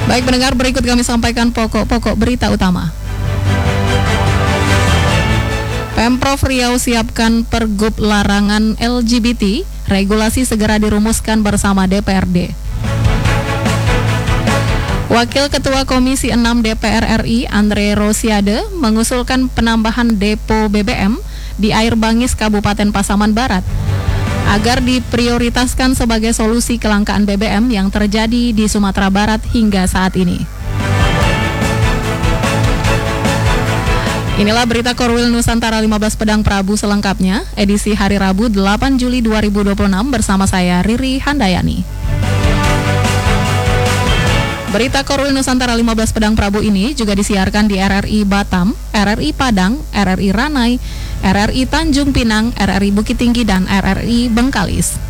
Baik pendengar, berikut kami sampaikan pokok-pokok berita utama. Pemprov Riau siapkan pergub larangan LGBT, regulasi segera dirumuskan bersama DPRD. Wakil Ketua Komisi 6 DPR RI, Andre Rosiade, mengusulkan penambahan depo BBM di Air Bangis, Kabupaten Pasaman Barat, agar diprioritaskan sebagai solusi kelangkaan BBM yang terjadi di Sumatera Barat hingga saat ini. Inilah berita Korwil Nusantara 15 Pedang Prabu selengkapnya, edisi hari Rabu 8 Juli 2026 bersama saya Riri Handayani. Berita Korwil Nusantara 15 Pedang Prabu ini juga disiarkan di RRI Batam, RRI Padang, RRI Ranai, RRI Tanjung Pinang, RRI Bukit Tinggi, dan RRI Bengkalis.